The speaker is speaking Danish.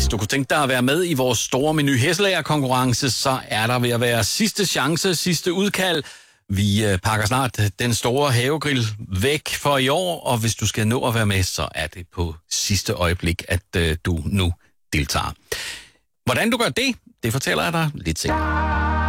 du kunne tænke dig at være med i vores store Meny Hesselager-konkurrence, så er der ved at være sidste chance, sidste udkald. Vi pakker snart den store havegrill væk for i år, og hvis du skal nå at være med, så er det på sidste øjeblik, at du nu deltager. Hvordan du gør det, det fortæller jeg dig lidt senere.